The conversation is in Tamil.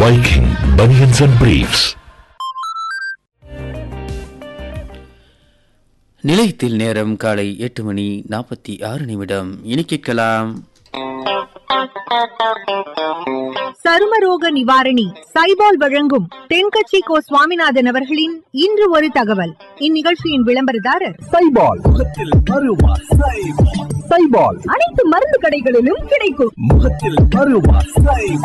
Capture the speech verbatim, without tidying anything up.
Viking Bunions and Briefs. நிலையத்தில் நேரம் காலை எட்டு மணி நாற்பத்தி ஆறு நிமிடம். இனி கேட்கலாம் சருமரோக நிவாரணி சைபால் வழங்கும் தென்கட்சி கோ சுவாமிநாதன் அவர்களின் இன்று ஒரு தகவல். இந்நிகழ்ச்சியின் விளம்பரதாரர் சைபால். முகத்தில் பருவா சைபால். சைபால் அனைத்து மருந்து கடைகளிலும் கிடைக்கும். முகத்தில் பருவா சைபால்.